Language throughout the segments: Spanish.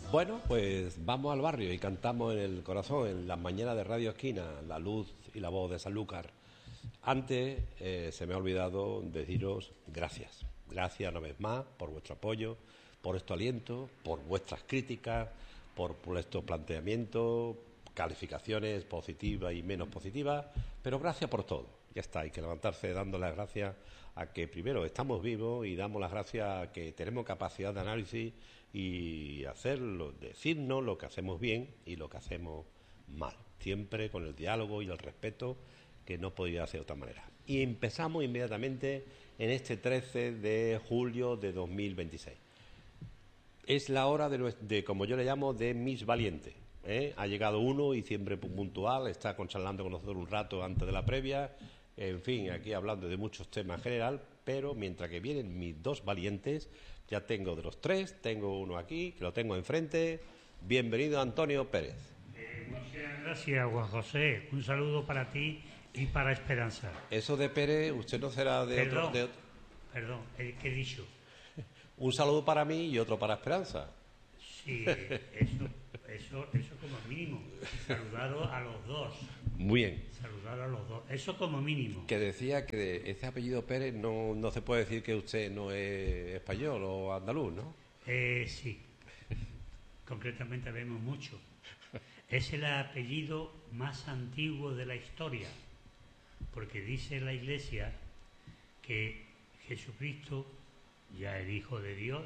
Bueno, pues vamos al barrio y cantamos en el corazón, en las mañanas de Radio Esquina, la luz y la voz de Sanlúcar. Antes se me ha olvidado deciros gracias. Gracias una vez más por vuestro apoyo, por vuestro aliento, por vuestras críticas, por vuestros planteamientos, calificaciones positivas y menos positivas, pero gracias por todo. Ya está, hay que levantarse dando las gracias a que primero estamos vivos y damos las gracias a que tenemos capacidad de análisis y hacerlo, decirnos lo que hacemos bien y lo que hacemos mal, siempre con el diálogo y el respeto, que no podía hacer de otra manera. Y empezamos inmediatamente en este 13 de julio de 2026. Es la hora de como yo le llamo, de Miss Valiente. Ha llegado uno y siempre puntual, está charlando con nosotros un rato antes de la previa, en fin, aquí hablando de muchos temas en general, pero mientras que vienen mis dos valientes, ya tengo de los tres, tengo uno aquí, que lo tengo enfrente. Bienvenido, Antonio Pérez. Muchas gracias, Juan José. Un saludo para ti y para Esperanza. Eso de Pérez, usted no será de Perdón, otro... Perdón, ¿qué he dicho? Un saludo para mí y otro para Esperanza. Sí, eso como mínimo. Saludar a los dos. Muy bien. Saludar a los dos. Eso como mínimo. Que decía que de ese apellido Pérez no se puede decir que usted no es español o andaluz, ¿no? Sí. Concretamente vemos mucho. Es el apellido más antiguo de la historia, porque dice la Iglesia que Jesucristo, ya el Hijo de Dios,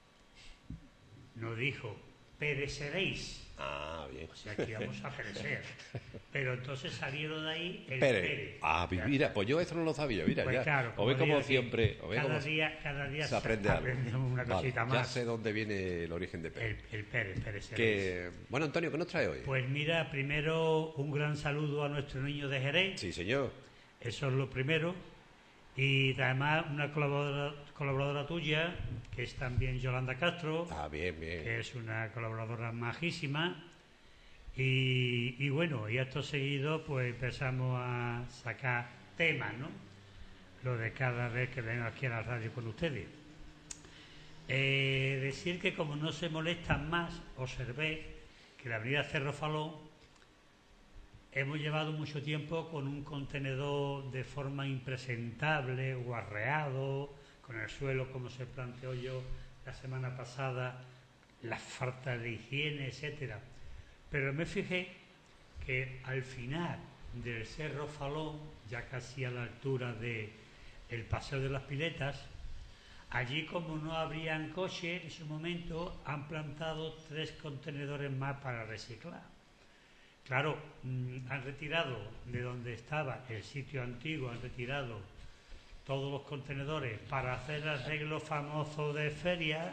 nos dijo: pereceréis. Ah, bien. O sea, que íbamos a perecer. Pero entonces salieron de ahí el Pérez. Ah, mira, pues yo eso no lo sabía, mira, pues ya. Claro, o ve como siempre, cada día se aprende algo. Una cosita vale, más. Ya sé dónde viene el origen de Pérez. El Pérez. Bueno, Antonio, ¿qué nos trae hoy? Pues mira, primero un gran saludo a nuestro niño de Jerez. Sí, señor. Eso es lo primero. Y además una colaboradora tuya, que es también Yolanda Castro. Ah, bien. Que es una colaboradora majísima. Y bueno, y acto seguido pues empezamos a sacar temas, ¿no? Lo de cada vez que vengo aquí a la radio con ustedes. Decir que como no se molestan más, observé que la avenida Cerro Falón hemos llevado mucho tiempo con un contenedor de forma impresentable, guarreado, con el suelo como se planteó yo la semana pasada, la falta de higiene, etcétera. Pero me fijé que al final del Cerro Falón, ya casi a la altura del Paseo de las Piletas, allí como no habrían coche en ese momento, han plantado 3 contenedores más para reciclar. Claro, han retirado de donde estaba el sitio antiguo, han retirado todos los contenedores para hacer el arreglo famoso de feria.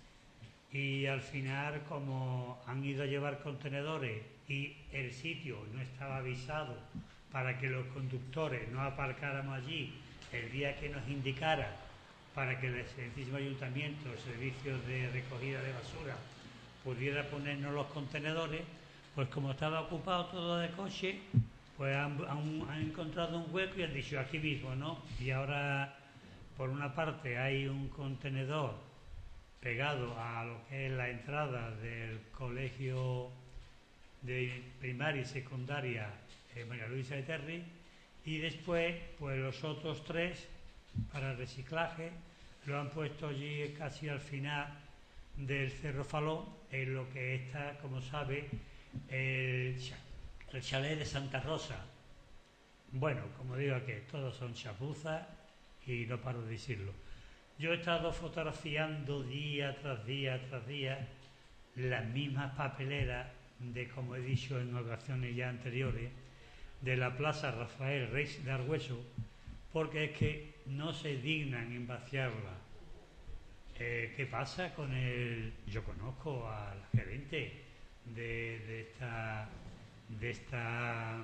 Y al final, como han ido a llevar contenedores y el sitio no estaba avisado para que los conductores no aparcáramos allí el día que nos indicara, para que el excelentísimo ayuntamiento, el servicio de recogida de basura, pudiera ponernos los contenedores, pues como estaba ocupado todo de coche, pues han encontrado un hueco y han dicho aquí mismo, ¿no? Y ahora, por una parte, hay un contenedor pegado a lo que es la entrada del colegio de primaria y secundaria María Luisa de Terry, y después pues los otros 3 para reciclaje lo han puesto allí casi al final del Cerro Falón, en lo que está, como sabe, el chalet de Santa Rosa. Bueno, como digo, que todos son chapuzas y no paro de decirlo. Yo he estado fotografiando día tras día las mismas papeleras de, como he dicho en ocasiones ya anteriores, de la Plaza Rafael Reyes de Argüeso, porque es que no se dignan en vaciarla. ¿Qué pasa con el...? Yo conozco al gerente de esta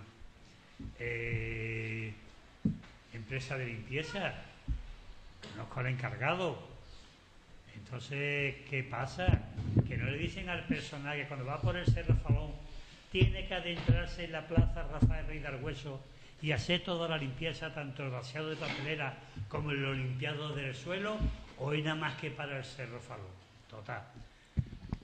empresa de limpieza. Conozco al encargado. Entonces, ¿qué pasa? Que no le dicen al personal que cuando va por el Cerro Falón tiene que adentrarse en la Plaza Rafael Rey de Argüeso y hacer toda la limpieza, tanto el vaciado de papelera como el limpiado del suelo, o es nada más que para el Cerro Falón. Total.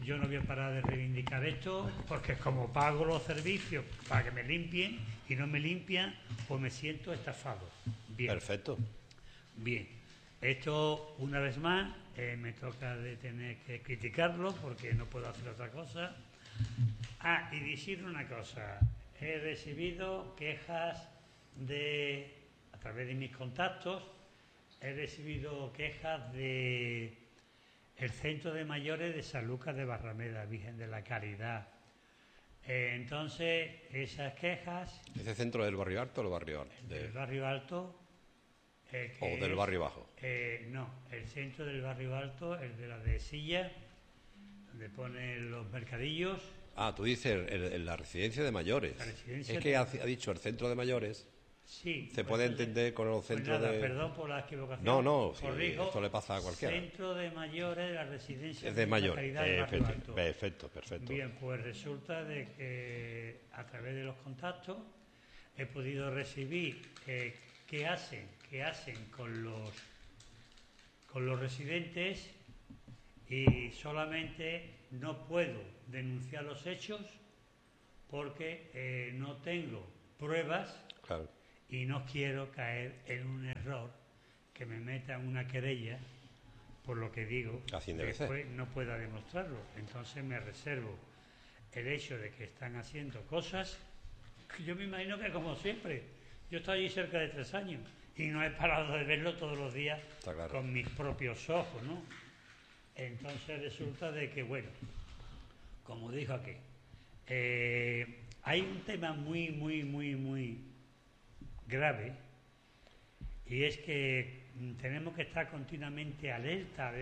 yo no voy a parar de reivindicar esto, porque como pago los servicios para que me limpien y no me limpian, pues me siento estafado. Bien. Perfecto. Bien. Esto, una vez más, me toca de tener que criticarlo porque no puedo hacer otra cosa. Y decir una cosa. He recibido quejas a través de mis contactos, he recibido quejas de el Centro de Mayores de San Lucas de Barrameda, Virgen de la Caridad. Entonces, esas quejas... ¿Ese centro del barrio alto o del barrio alto? Del barrio alto... ¿O del barrio bajo? No, el centro del barrio alto, el de la Dehesilla, donde ponen los mercadillos. Tú dices la residencia de mayores. Es que ha dicho el centro de mayores. Sí. Se puede entender con el centro de... Perdón por la equivocación. No, sí, esto le pasa a cualquiera. Centro de mayores de la residencia de mayores. Perfecto. Perfecto. Bien, pues resulta de que a través de los contactos he podido recibir qué hacen con los residentes, y solamente no puedo denunciar los hechos porque no tengo pruebas. Claro. Y no quiero caer en un error que me meta en una querella por lo que digo, así debe después ser. No pueda demostrarlo. Entonces me reservo el hecho de que están haciendo cosas que yo me imagino que, como siempre, yo estoy allí cerca de 3 años y no he parado de verlo todos los días con mis propios ojos, ¿no? Entonces resulta de que, bueno, como dijo aquí, hay un tema muy grave, y es que tenemos que estar continuamente alerta,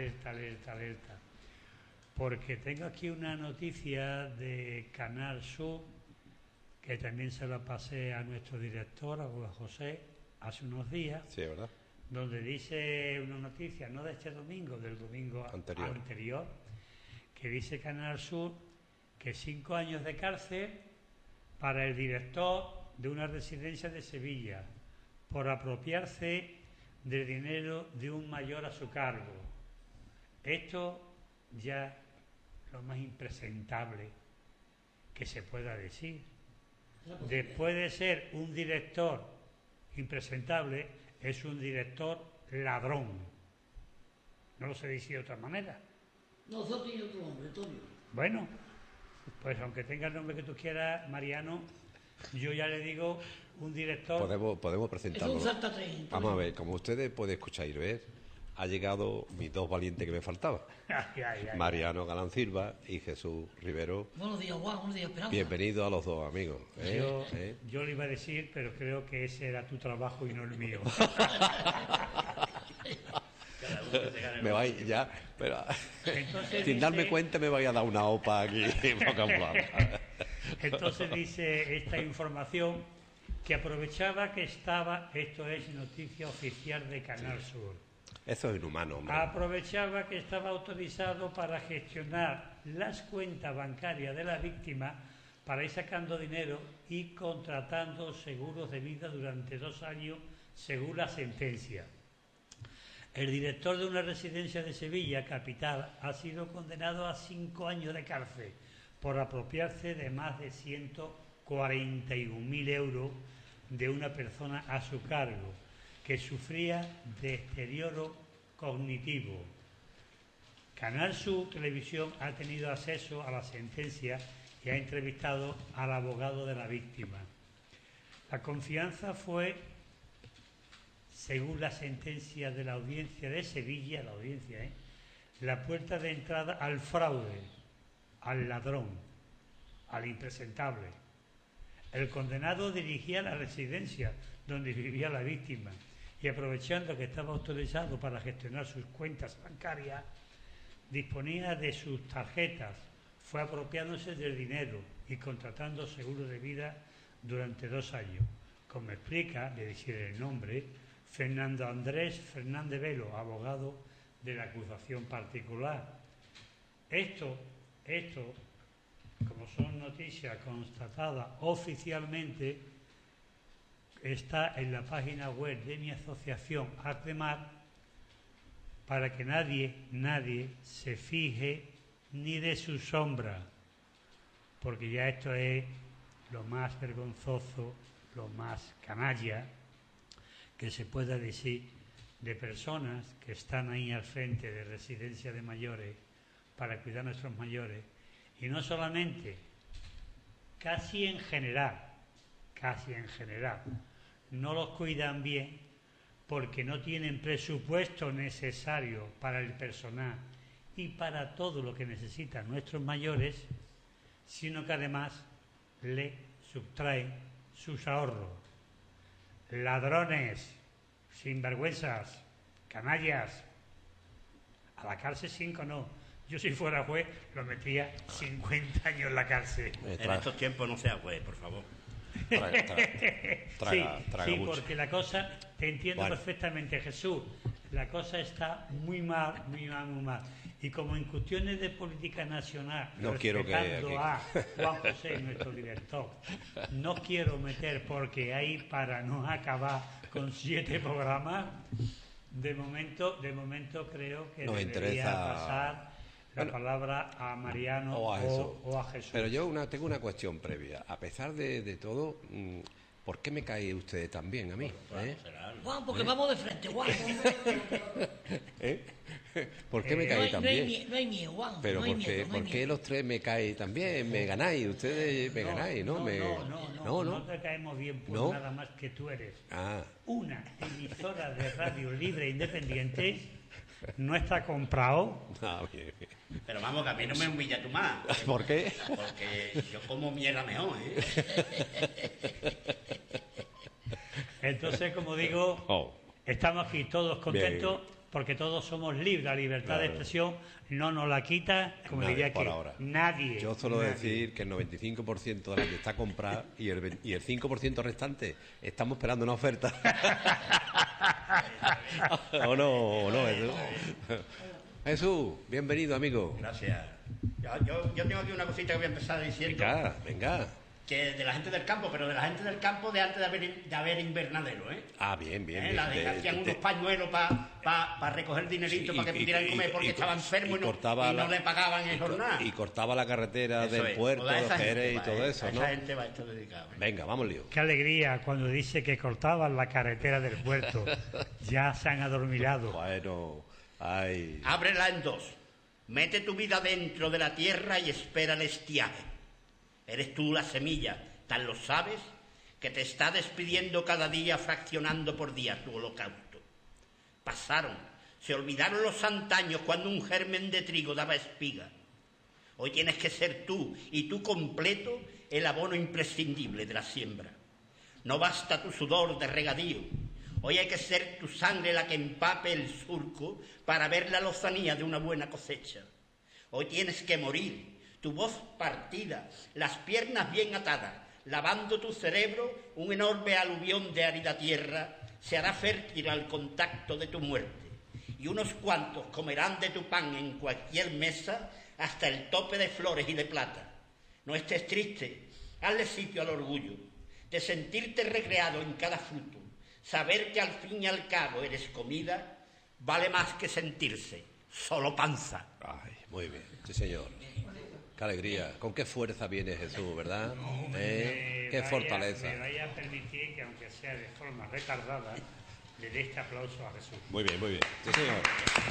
porque tengo aquí una noticia de Canal Sur, que también se la pasé a nuestro director, a José, hace unos días. Sí, ¿verdad? Donde dice una noticia, no de este domingo, del domingo anterior, que dice Canal Sur que 5 años de cárcel para el director de una residencia de Sevilla por apropiarse del dinero de un mayor a su cargo. Esto ya lo más impresentable que se pueda decir. Después de ser un director impresentable, es un director ladrón. No lo sé decir de otra manera. Nosotros tiene otro nombre, Antonio. Bueno, pues aunque tenga el nombre que tú quieras, Mariano, yo ya le digo un director... Podemos presentarlo. Es un saltatren. Vamos a ver, como ustedes pueden escuchar y ver, ha llegado mis 2 valientes que me faltaban. Mariano Galán Silva y Jesús Rivero. Buenos días, Juan. Buenos días, Esperanza. Bienvenidos a los dos, amigos. Yo le iba a decir, pero creo que ese era tu trabajo y no el mío. Me vais ya, pero entonces sin darme cuenta me vais a dar una opa aquí. Entonces dice esta información que aprovechaba que estaba, esto es noticia oficial de Canal Sur. Eso es inhumano, hombre. Aprovechaba que estaba autorizado para gestionar las cuentas bancarias de la víctima para ir sacando dinero y contratando seguros de vida durante 2 años, según la sentencia. El director de una residencia de Sevilla, capital, ha sido condenado a 5 años de cárcel por apropiarse de más de 141.000 euros de una persona a su cargo, que sufría de deterioro cognitivo. Canal Sur Televisión ha tenido acceso a la sentencia y ha entrevistado al abogado de la víctima. La confianza fue, según la sentencia de la Audiencia de Sevilla, la puerta de entrada al fraude, al ladrón, al impresentable. El condenado dirigía la residencia donde vivía la víctima y, aprovechando que estaba autorizado para gestionar sus cuentas bancarias, disponía de sus tarjetas, fue apropiándose del dinero y contratando seguros de vida durante 2 años. Como explica, de decir el nombre, Fernando Andrés Fernández Velo, abogado de la acusación particular. Esto, como son noticias constatadas oficialmente, está en la página web de mi asociación Arte Mar, para que nadie se fije ni de su sombra, porque ya esto es lo más vergonzoso, lo más canalla que se pueda decir de personas que están ahí al frente de residencias de mayores para cuidar a nuestros mayores, y no solamente, casi en general, no los cuidan bien porque no tienen presupuesto necesario para el personal y para todo lo que necesitan nuestros mayores, sino que además le sustraen sus ahorros. Ladrones, sinvergüenzas, canallas, a la cárcel 5 no. Yo si fuera juez lo metía 50 años en la cárcel. En estos tiempos no sea juez, por favor. Traga sí, mucho. porque la cosa, te entiendo Bueno. perfectamente, Jesús, la cosa está muy mal. Y como en cuestiones de política nacional, No quiero que respetando aquí- a Juan José, nuestro director, no quiero meter porque ahí para no acabar con 7 programas, de momento creo que Nos debería interesa- pasar la palabra a Mariano o a Jesús. o a Jesús. Pero yo tengo una cuestión previa. A pesar de todo, ¿por qué me cae usted tan bien a mí? Juan, porque vamos de frente, Juan. ¿Eh? ¿Por qué me cae tan bien? No hay miedo, Juan. Pero no hay ¿por qué, miedo, no hay por qué miedo. los tres me caen tan bien? Me ganáis, ustedes me ganáis, ¿no? No te caemos bien por ¿No? nada más que tú eres Ah, una emisora de radio libre e independiente, no está comprado. bien. Pero vamos, que a mí no me humilla tu más. ¿Por qué? Porque yo como mierda mejor, ¿eh? Entonces, como digo, Oh, estamos aquí todos contentos porque todos somos libres. La libertad de Claro. expresión no nos la quita, como Nadie, diría por que ahora. nadie. yo suelo nadie. decir que el 95% de la que está comprada y el 5% restante estamos esperando una oferta. ¿O no, Jesús? Jesús, bienvenido, amigo. Gracias. Yo tengo aquí una cosita que voy a empezar diciendo. Venga. Que de la gente del campo, pero de la gente del campo de antes de haber invernadero, ¿eh? Ah, bien. La de que hacían unos pañuelos para recoger dinerito Sí, para que y- pudieran y- comer porque y- estaba enfermo y y no cortaba la- le pagaban el jornal. Y cortaba la carretera Eso del es. puerto Toda de esa Jerez gente y va, todo ¿eh? eso, A ¿no? esa gente va esto dedicado. ¿eh? Venga, vamos lío. Qué alegría cuando dice que cortaban la carretera del puerto. Ya se han adormilado. Bueno, ay. Ábrela en dos. Mete tu vida dentro de la tierra y espera el estiaje. Eres tú la semilla, tan lo sabes, que te está despidiendo cada día, fraccionando por día tu holocausto. Pasaron, se olvidaron los antaños cuando un germen de trigo daba espiga. Hoy tienes que ser tú, y tú completo, el abono imprescindible de la siembra. No basta tu sudor de regadío. Hoy hay que ser tu sangre la que empape el surco para ver la lozanía de una buena cosecha. Hoy tienes que morir, tu voz partida, las piernas bien atadas, lavando tu cerebro, un enorme aluvión de árida tierra se hará fértil al contacto de tu muerte. Y unos cuantos comerán de tu pan en cualquier mesa hasta el tope de flores y de plata. No estés triste, hazle sitio al orgullo, de sentirte recreado en cada fruto. Saber que al fin y al cabo eres comida vale más que sentirse solo panza. Ay, muy bien, sí señor. Qué alegría, con qué fuerza viene Jesús, ¿verdad? Qué fortaleza. Me vaya a permitir que, aunque sea de forma retardada, le dé este aplauso a Jesús. Muy bien, sí señor.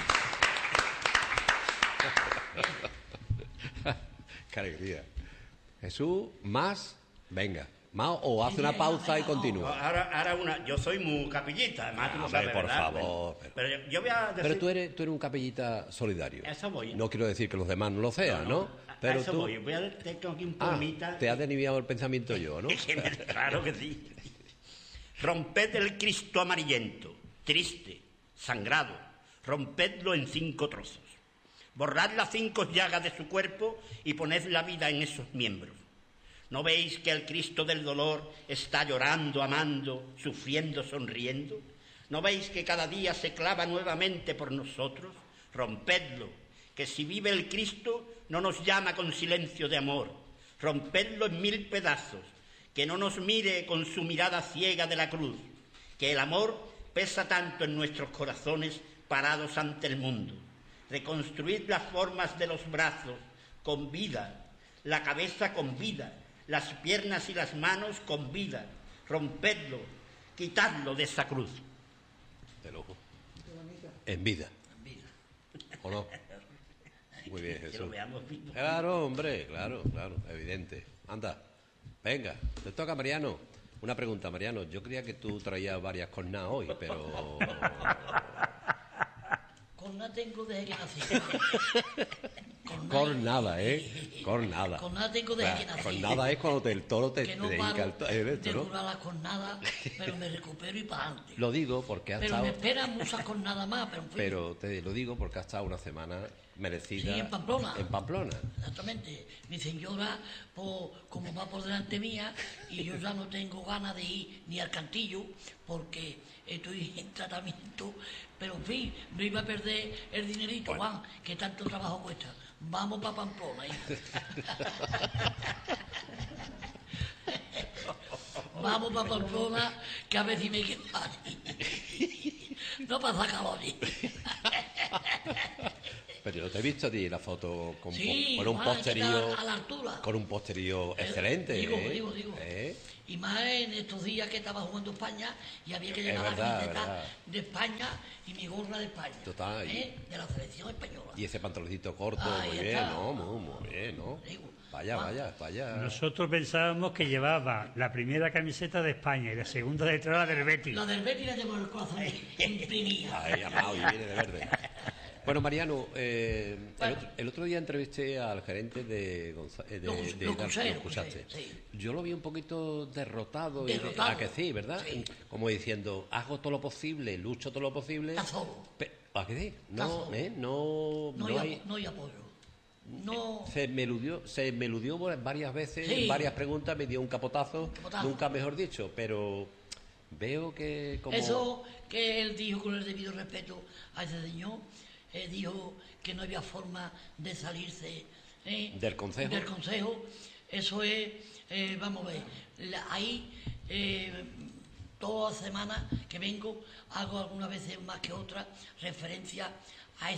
Qué alegría. Jesús, venga, más o hace una pausa y continúa. Ahora yo soy muy capillita, además tú lo Hombre, sabes, por ¿verdad? favor. Pero yo voy a decir... Pero tú eres un capellita solidario. Eso voy. No quiero decir que los demás no lo sean, ¿no? A Pero eso tú... voy. Voy a tengo aquí un Ah, poemita. te ha desviado el pensamiento yo, ¿no? Claro que sí. Romped el Cristo amarillento, triste, sangrado, rompedlo en 5 trozos. Borrad las 5 llagas de su cuerpo y poned la vida en esos miembros. ¿No veis que el Cristo del dolor está llorando, amando, sufriendo, sonriendo? ¿No veis que cada día se clava nuevamente por nosotros? Rompedlo, que si vive el Cristo no nos llama con silencio de amor. Rompedlo en 1000 pedazos, que no nos mire con su mirada ciega de la cruz, que el amor pesa tanto en nuestros corazones parados ante el mundo. reconstruid las formas de los brazos con vida, la cabeza con vida, las piernas y las manos con vida, rompedlo, quitadlo de esa cruz. De lujo. En vida. En vida. ¿O no? Muy bien, Que lo Jesús. veamos vivo. Claro, hombre, claro, evidente. Anda, venga, te toca, Mariano. Una pregunta, Mariano. Yo creía que tú traías varias cornadas hoy, pero... Cornada tengo desde que nací. Cornada, ¿eh? Cornada. Cornada tengo desde que nací. Cornada es cuando el toro te Que no dedica paro esto, de ¿no? curar las cornadas, pero me recupero y para adelante. Lo digo porque has Pero estado... me esperan muchas cornadas más, pero en fin. Pero te lo digo porque has estado una semana merecida... Sí, en Pamplona. En Pamplona. Exactamente. Mi señora, como va por delante mía, y yo ya no tengo ganas de ir ni al Cantillo, porque estoy en tratamiento, pero en fin, no iba a perder el dinerito, Juan, que tanto trabajo cuesta. Vamos para Pamplona. Vamos para Pamplona, que a ver si me quedo allí. No pasa calor. Pero yo te he visto a ti la foto con, Sí, con un Juan, posterío... a la altura. Con un posterío excelente, Digo. ¿Eh? Y más en estos días que estaba jugando España y había que Es llevar verdad, la camiseta verdad. de España y mi gorra de España. Total. De la selección española. Y ese pantaloncito corto, Ahí muy bien, está. ¿no? Muy bien, ¿no? Digo, Vaya. Nosotros pensábamos que llevaba la primera camiseta de España y la segunda detrás la del Betis. La del Betis la tengo en el corazón imprimida. Ahí, amado, y viene de verde. Bueno, Mariano, el otro día entrevisté al gerente de Los Cusaste. sí. Yo lo vi un poquito derrotado. Derrotado. ¿A que sí, verdad? Sí. Como diciendo, hago todo lo posible, lucho todo lo posible. Está solo. ¿A que sí? Está No, solo. no hay... No hay apoyo. No. Se me eludió varias veces, Sí. en varias preguntas, me dio un capotazo, Capotazo. nunca mejor dicho, pero veo que como... Eso que él dijo con el debido respeto a ese señor, dijo que no había forma de salirse ¿Del concejo? Del consejo. Eso es, vamos a ver, ahí todas las semanas que vengo hago algunas veces más que otras referencia a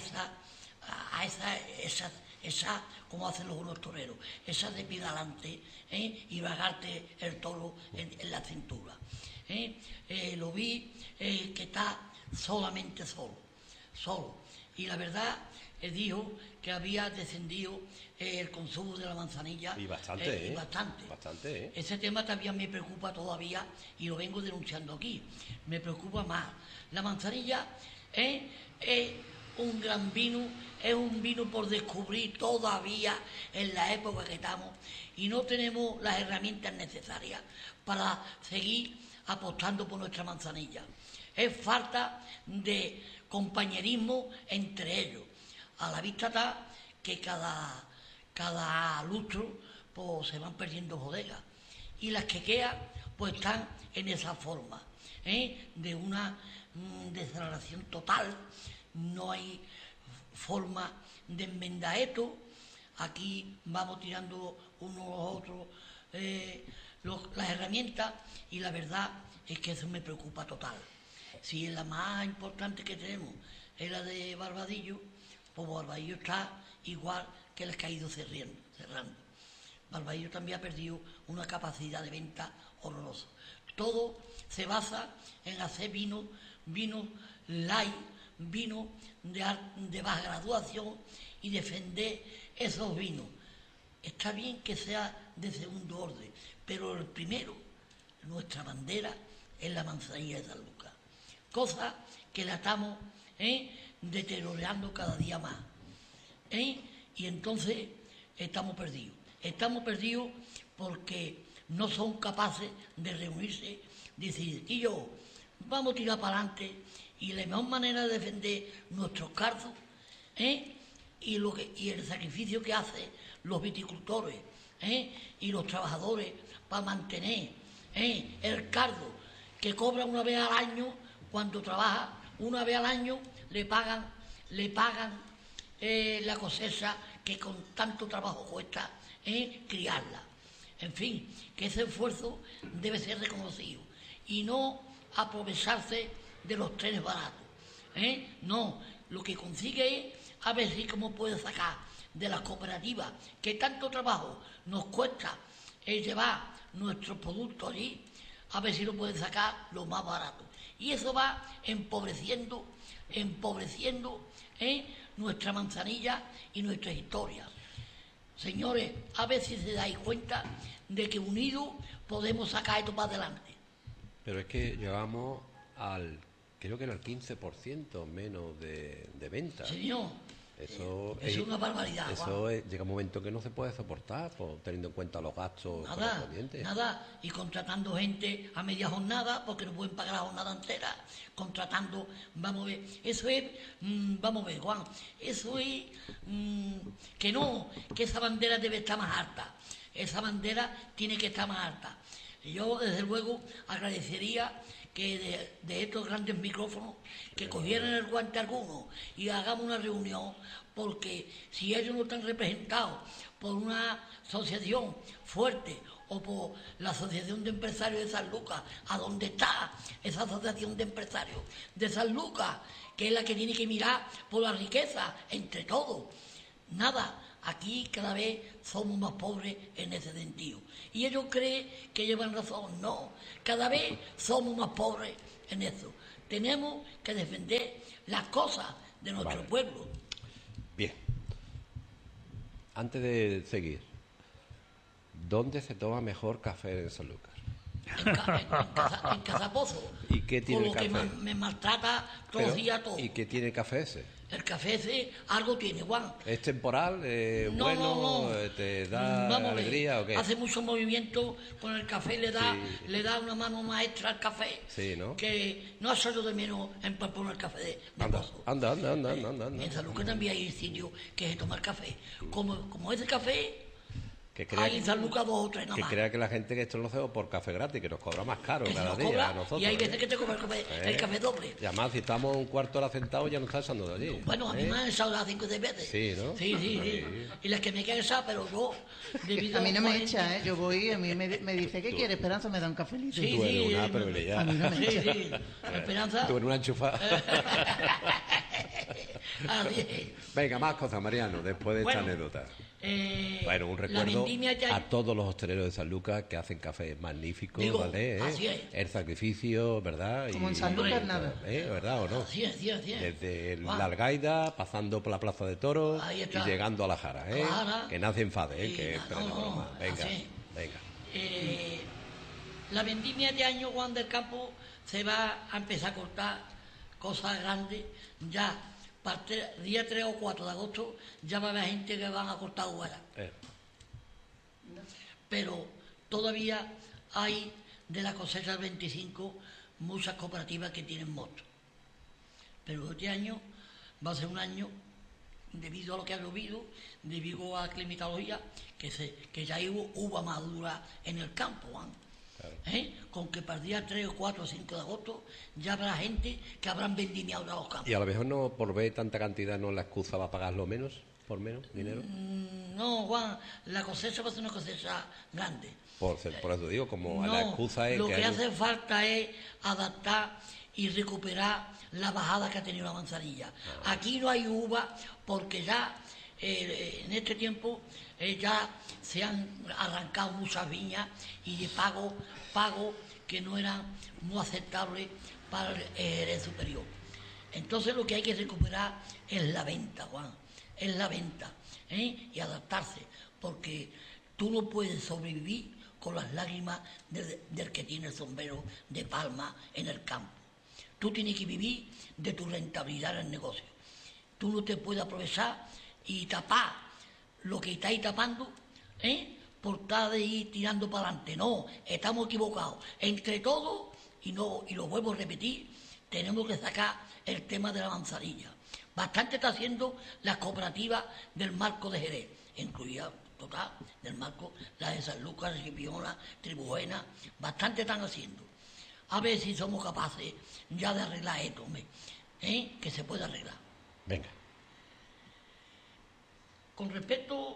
esa como hacen los unos toreros, esa de pie adelante y bajarte el toro en la cintura. Lo vi que está solamente solo. Y la verdad, dijo que había descendido el consumo de la manzanilla. Y bastante, Bastante. Ese tema también me preocupa todavía y lo vengo denunciando aquí. Me preocupa más. La manzanilla es un gran vino, es un vino por descubrir todavía en la época que estamos y no tenemos las herramientas necesarias para seguir apostando por nuestra manzanilla. Es falta de compañerismo entre ellos. A la vista está que cada lustro pues, se van perdiendo bodegas y las que quedan pues están en esa forma de una deceleración total. No hay forma de enmendar esto. Aquí vamos tirando unos a otros las herramientas y la verdad es que eso me preocupa total. Si es la más importante que tenemos es la de Barbadillo, pues Barbadillo está igual que el caído cerrando. Barbadillo también ha perdido una capacidad de venta horrorosa. Todo se basa en hacer vino light, vino de baja graduación y defender esos vinos. Está bien que sea de segundo orden, pero el primero, nuestra bandera, es la manzanilla de San Lucas. Cosa que la estamos deteriorando cada día más. Y entonces estamos perdidos. Estamos perdidos porque no son capaces de reunirse, decir, y yo, vamos a tirar para adelante y la mejor manera de defender nuestros carzos y el sacrificio que hacen los viticultores y los trabajadores para mantener el cardo que cobra una vez al año, cuando trabaja una vez al año le pagan la cosecha que con tanto trabajo cuesta criarla. En fin, que ese esfuerzo debe ser reconocido y no aprovecharse de los trenes baratos. No, lo que consigue es a ver si cómo puede sacar de las cooperativas, que tanto trabajo nos cuesta llevar nuestros productos allí, a ver si lo pueden sacar lo más barato. Y eso va empobreciendo nuestra Manzanilla y nuestras historias. Señores, a ver si se dais cuenta de que unidos podemos sacar esto para adelante. Pero es que llegamos creo que era el 15% menos de ventas. Señor, eso es una barbaridad. Llega un momento que no se puede soportar, teniendo en cuenta los gastos correspondientes. Nada, y contratando gente a media jornada, porque no pueden pagar la jornada entera, contratando, vamos a ver, eso es, vamos a ver, Juan, eso es que esa bandera debe estar más alta, esa bandera tiene que estar más alta. Yo, desde luego, agradecería que de estos grandes micrófonos que cogieran el guante alguno y hagamos una reunión, porque si ellos no están representados por una asociación fuerte o por la Asociación de Empresarios de San Lucas, ¿a dónde está esa Asociación de Empresarios de San Lucas? Que es la que tiene que mirar por la riqueza entre todos. Nada, aquí cada vez somos más pobres en ese sentido. Y ellos creen que llevan razón. No, cada vez somos más pobres en eso. Tenemos que defender las cosas de nuestro pueblo. Bien. Antes de seguir, ¿dónde se toma mejor café en San Lucas? En Casapozo. ¿Y qué tiene el café? Por lo que me maltrata todos los días todo. ¿Y qué tiene el café ese? El café ese algo tiene, Juan. ¿Es temporal? No. ¿Te da alegría o qué? Hace mucho movimiento con el café, le da una mano maestra al café. Sí, ¿no? Que no ha salido de menos en poner el café de Anda. En San Lucas también hay sitios que se toma el café. Como ese café, hay en San Lucas 2 o 3 nada más. Que crea que la gente que esto lo hace por café gratis, que nos cobra más caro cada día a nosotros. Y hay veces que te cobra el café doble. Y además, si estamos un cuarto de hora sentados, ya no está echando de allí. Bueno, a mí me han echado las 5 o 6 veces. Sí, ¿no? Sí. Y las que me quedan echar, pero yo... A mí no me echa, ¿eh? Yo voy y a mí me dice, ¿qué quiere, Esperanza? Me da un cafelito. Sí, tú eres una probabilidad. A mí no me echa. Sí. Esperanza... Tú eres una enchufada. Venga, más cosas, Mariano, después de esta anécdota. Bueno, un recuerdo a todos los hosteleros de San Lucas que hacen café magnífico, ¿vale? Así es. El sacrificio, ¿verdad? Como en San Lucas nada. ¿Verdad o no? Así es. Desde la Algaida, pasando por la Plaza de Toros y llegando a la Jara, ¿eh? Que nadie enfade, que es broma. Venga. La vendimia de año, Juan del Campo, se va a empezar a cortar cosas grandes ya. Día 3 o 4 de agosto ya va a haber gente que van a cortar huelas. Pero todavía hay de la cosecha del 25 muchas cooperativas que tienen motos. Pero este año va a ser un año, debido a lo que ha llovido, debido a la climatología, que ya hay uva madura en el campo, con que para el día 3 o 4 o 5 de agosto ya habrá gente que habrán vendimiado a los campos. ¿Y a lo mejor no, por ver tanta cantidad, no la excusa va a pagarlo menos, por menos dinero? No, Juan, la cosecha va a ser una cosecha grande. Por eso digo, como la excusa es lo que hace falta es adaptar y recuperar la bajada que ha tenido la manzanilla. Aquí no hay uva porque ya en este tiempo ya se han arrancado muchas viñas y de pago que no eran muy aceptables para el Jerez superior. Entonces lo que hay que recuperar es la venta, Juan, es la venta, y adaptarse, porque tú no puedes sobrevivir con las lágrimas del que tiene el sombrero de palma en el campo. Tú tienes que vivir de tu rentabilidad en el negocio. Tú no te puedes aprovechar y tapar lo que estáis tapando, por estar de ir tirando para adelante. No, estamos equivocados. Entre todos, y lo vuelvo a repetir, tenemos que sacar el tema de la manzanilla. Bastante está haciendo las cooperativas del marco de Jerez, incluida total del marco, la de San Lucas, Escipiona, Tribujena, bastante están haciendo. A ver si somos capaces ya de arreglar esto, que se puede arreglar. Venga. Con respecto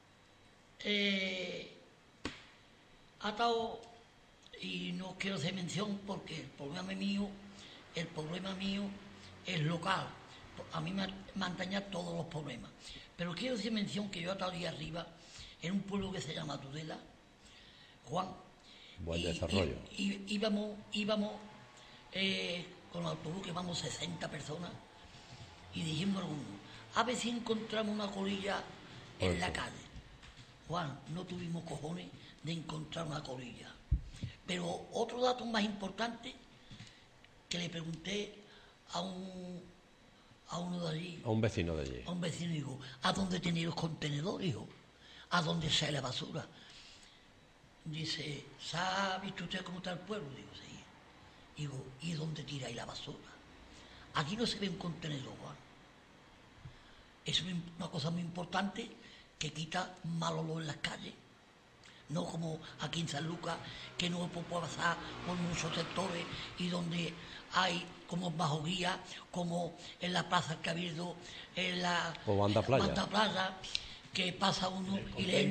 ha estado, y no quiero hacer mención porque el problema mío es local, a mí me han dañado todos los problemas. Pero quiero decir mención que yo he estado ahí arriba, en un pueblo que se llama Tudela, Juan. Buen desarrollo. Íbamos con el autobús, que vamos 60 personas, y dijimos algunos, a ver si encontramos una colilla en la calle. Juan, no tuvimos cojones de encontrar una colilla. Pero otro dato más importante, que le pregunté a uno de allí. A un vecino de allí. A un vecino, digo, ¿a dónde tenéis los contenedores, hijo? ¿A dónde sale la basura? Dice, ¿sabe visto usted cómo está el pueblo? Digo, sí. Digo, ¿y dónde tiráis la basura? Aquí no se ve un contenedor, Juan. Es una cosa muy importante que quita mal olor en las calles. No como aquí en San Lucas, que no puede pasar por muchos sectores y donde hay como bajo guía, como en la Plaza del Cabildo, en la Banda Playa, que pasa uno y le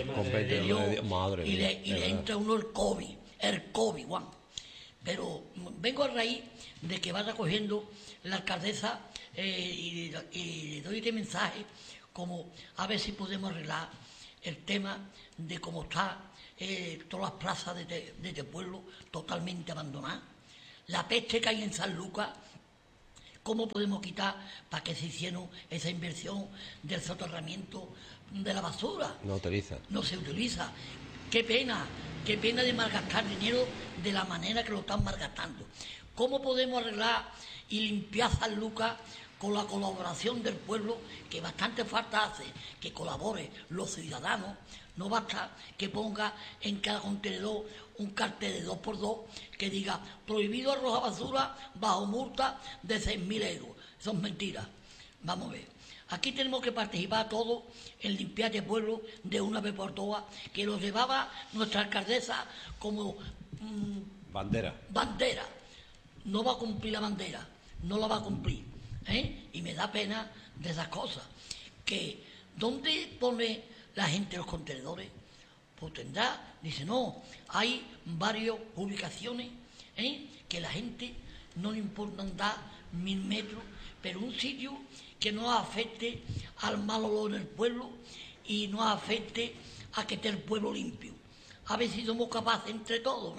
entra uno el COVID, Juan. Pero vengo a raíz de que vaya cogiendo la alcaldesa y le doy este mensaje como a ver si podemos arreglar el tema de cómo está todas las plazas de este pueblo totalmente abandonadas. La peste que hay en San Lucas, ¿cómo podemos quitar para que se hicieron esa inversión del soterramiento de la basura? No se utiliza. Qué pena de malgastar dinero de la manera que lo están malgastando. ¿Cómo podemos arreglar y limpiar San Lucas con la colaboración del pueblo, que bastante falta hace que colaboren los ciudadanos? No basta que ponga en cada contenedor un cartel de 2x2 que diga prohibido arrojar basura bajo multa de 6.000 euros. Eso es mentira. Vamos a ver. Aquí tenemos que participar todos en limpiar este pueblo de una vez por todas, que lo llevaba nuestra alcaldesa como bandera. No va a cumplir la bandera, no la va a cumplir. Y me da pena de esas cosas. Que ¿dónde pone la gente los contenedores? Pues tendrá, dice, no, hay varias ubicaciones que la gente no le importa andar 1.000 metros, pero un sitio que no afecte al mal olor en el pueblo y no afecte a que esté el pueblo limpio. A ver si somos capaces entre todos.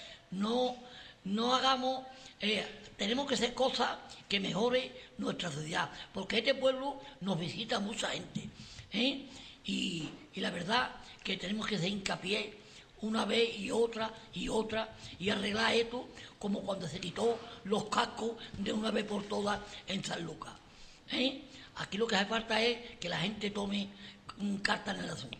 No hagamos, tenemos que hacer cosas que mejore nuestra ciudad, porque este pueblo nos visita mucha gente. Y la verdad que tenemos que hacer hincapié una vez y otra y arreglar esto como cuando se quitó los cascos de una vez por todas en San Lucas. Aquí lo que hace falta es que la gente tome carta en el asunto.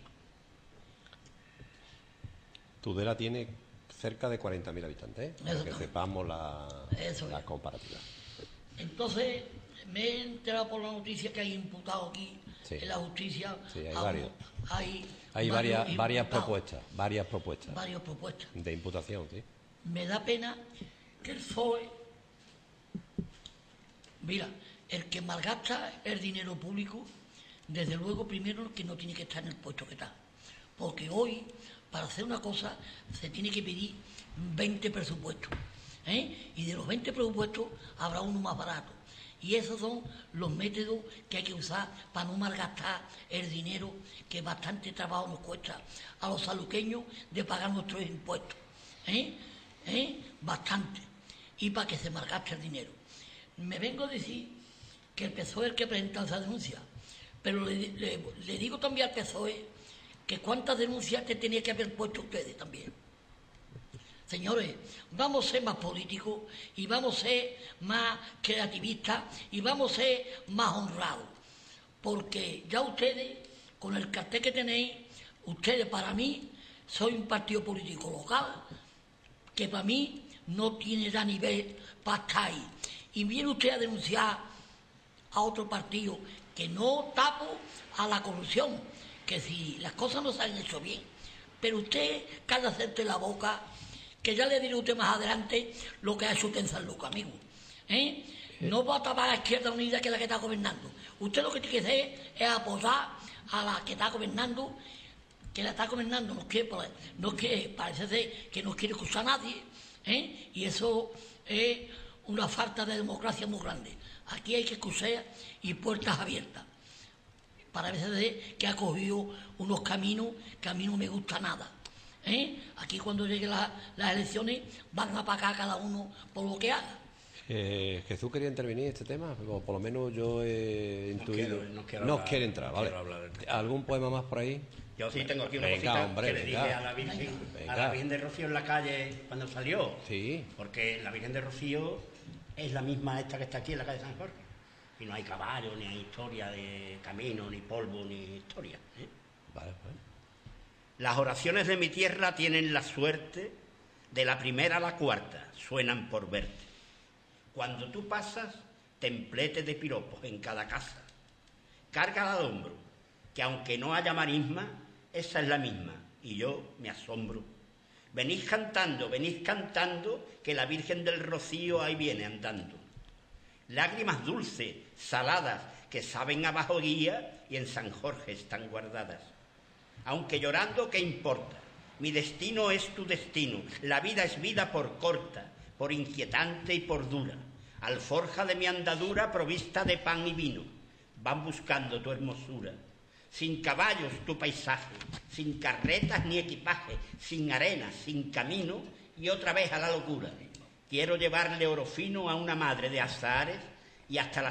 Tudela tiene cerca de 40.000 habitantes, para que sepamos la comparativa. Entonces, me he enterado por la noticia que hay imputados aquí en la justicia. Sí, hay varios. Hay varias propuestas. Varias propuestas de imputación, sí. Me da pena que el PSOE... Mira, el que malgasta el dinero público, desde luego, primero, que no tiene que estar en el puesto que está. Porque hoy, para hacer una cosa, se tiene que pedir 20 presupuestos. Y de los 20 presupuestos habrá uno más barato. Y esos son los métodos que hay que usar para no malgastar el dinero que bastante trabajo nos cuesta a los saluqueños de pagar nuestros impuestos. Bastante. Y para que se malgaste el dinero. Me vengo a decir que el PSOE es el que presenta esa denuncia. Pero le digo también al PSOE que cuántas denuncias te tenía que haber puesto ustedes también. Señores, vamos a ser más políticos y vamos a ser más creativistas y vamos a ser más honrados. Porque ya ustedes, con el cartel que tenéis, ustedes para mí, soy un partido político local que para mí no tiene ya nivel para estar ahí. Y viene usted a denunciar a otro partido que no tapo a la corrupción, que si las cosas no se han hecho bien, pero usted cada hacerte la boca, que ya le diré a usted más adelante lo que ha hecho usted en San Lucas, amigo. No va a tapar a la Izquierda Unida, que es la que está gobernando. Usted lo que tiene que hacer es apoyar a la que está gobernando, que la está gobernando, no quiere, parece ser que no quiere escuchar a nadie, y eso es una falta de democracia muy grande. Aquí hay que coser y puertas abiertas. Para veces que ha cogido unos caminos que a mí no me gusta nada. Aquí cuando lleguen las elecciones van a pagar cada uno por lo que haga. Jesús quería intervenir en este tema, o por lo menos yo he intuido. No quiere entrar, ¿vale? ¿Algún poema más por ahí? Yo sí tengo aquí una cosita que le dije a la Virgen de Rocío en la calle cuando salió. Sí. Porque la Virgen de Rocío es la misma esta que está aquí en la calle San Jorge. Y no hay caballo, ni hay historia de camino, ni polvo, ni historia. Vale. Las oraciones de mi tierra tienen la suerte de la primera a la cuarta, suenan por verte. Cuando tú pasas, templete de piropos en cada casa. Cárgala al hombro, que aunque no haya marisma, esa es la misma, y yo me asombro. Venís cantando, que la Virgen del Rocío ahí viene andando. Lágrimas dulces, saladas, que saben a bajo guía y en San Jorge están guardadas. Aunque llorando, ¿qué importa? Mi destino es tu destino, la vida es vida por corta, por inquietante y por dura. Alforja de mi andadura provista de pan y vino, van buscando tu hermosura. Sin caballos tu paisaje, sin carretas ni equipaje, sin arena, sin camino y otra vez a la locura. Quiero llevarle oro fino a una madre de azahares y hasta la